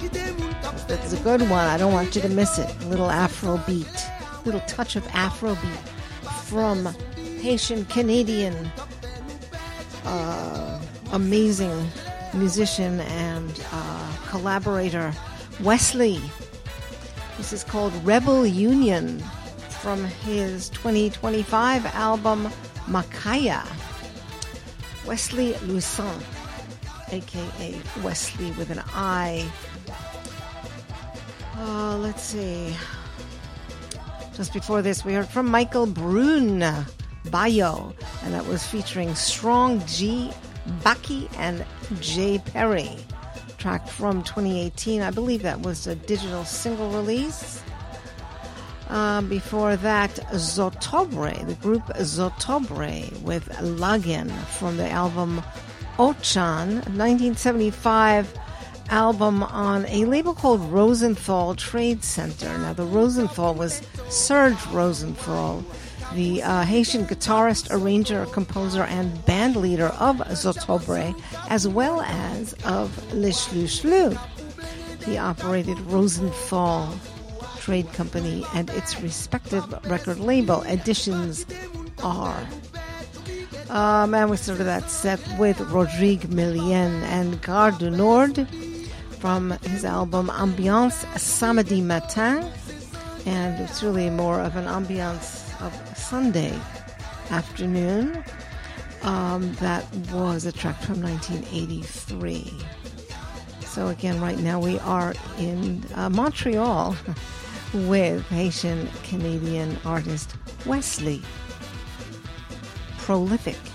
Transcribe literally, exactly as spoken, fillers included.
That's a good one. I don't want you to miss it. A little Afro beat, a little touch of Afro beat from Haitian Canadian uh, amazing musician and uh, collaborator Wesley. This is called Rebel Union from his twenty twenty-five album Makaya. Wesley Lussan, aka Wesley with an I. Uh, let's see. Just before this, we heard from Michael Brune, Bayo, and that was featuring Strong G, Baki, and Jay Perry. Track from twenty eighteen. I believe that was a digital single release. Uh, before that, Zotobre, the group Zotobre with Lagen from the album Ochan, nineteen seventy-five album on a label called Rosenthal Trade Center. Now, the Rosenthal was Serge Rosenthal, the uh, Haitian guitarist, arranger, composer, and band leader of Zotobre, as well as of Le Shlu Shlu. He operated Rosenthal Trade Company and its respective record label, Editions R. Um, and we started that set with Rodrigue Millien and Gare du Nord from his album Ambiance Samedi Matin. And it's really more of an ambiance of Sunday afternoon. Um, that was a track from nineteen eighty-three. So again, right now we are in uh, Montreal with Haitian Canadian artist Wesley. Prolific.